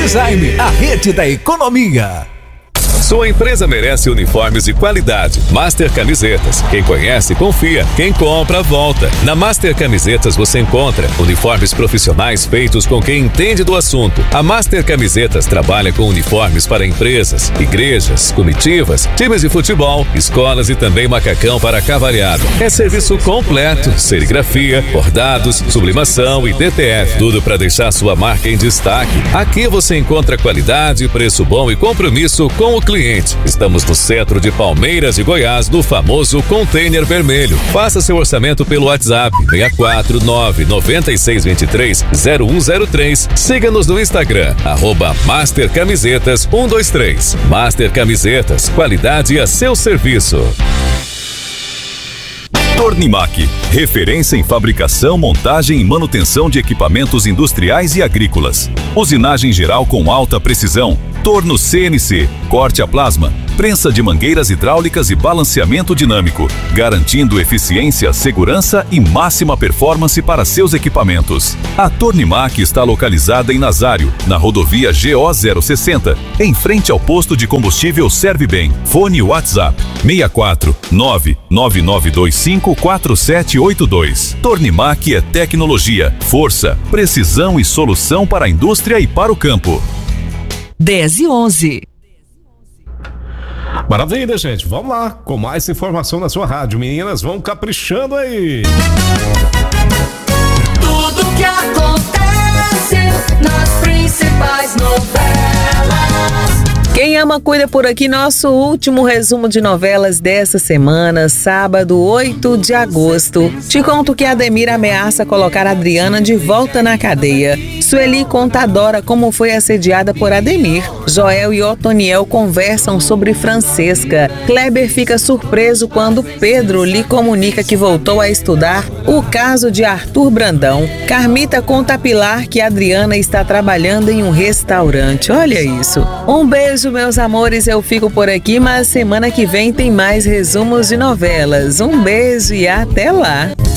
Design, a rede da economia. Sua empresa merece uniformes de qualidade. Master Camisetas. Quem conhece, confia. Quem compra, volta. Na Master Camisetas você encontra uniformes profissionais feitos com quem entende do assunto. A Master Camisetas trabalha com uniformes para empresas, igrejas, comitivas, times de futebol, escolas e também macacão para cavalhada. É serviço completo, serigrafia, bordados, sublimação e DTF. Tudo para deixar sua marca em destaque. Aqui você encontra qualidade, preço bom e compromisso com o cliente. Estamos no centro de Palmeiras de Goiás, no famoso Container Vermelho. Faça seu orçamento pelo WhatsApp 649-9623-0103. Siga-nos no Instagram, @MasterCamisetas123. Master Camisetas, qualidade a seu serviço. Tornimac, referência em fabricação, montagem e manutenção de equipamentos industriais e agrícolas. Usinagem geral com alta precisão, torno CNC, corte a plasma, prensa de mangueiras hidráulicas e balanceamento dinâmico, garantindo eficiência, segurança e máxima performance para seus equipamentos. A Tornimac está localizada em Nazário, na rodovia GO 060, em frente ao posto de combustível Servibem. Fone WhatsApp 64 999254782. Tornimac é tecnologia, força, precisão e solução para a indústria e para o campo. 10:11. Maravilha, gente. Vamos lá com mais informação na sua rádio. Meninas, vão caprichando aí. Tudo que acontece nas principais novelas. Quem ama, cuida por aqui. Nosso último resumo de novelas dessa semana, sábado 8 de agosto. Te conto que Ademir ameaça colocar Adriana de volta na cadeia. Sueli conta a Dora como foi assediada por Ademir. Joel e Otoniel conversam sobre Francesca. Kleber fica surpreso quando Pedro lhe comunica que voltou a estudar o caso de Arthur Brandão. Carmita conta a Pilar que Adriana está trabalhando em um restaurante. Olha isso. Um beijo, meus amores, eu fico por aqui, mas semana que vem tem mais resumos de novelas. Um beijo e até lá!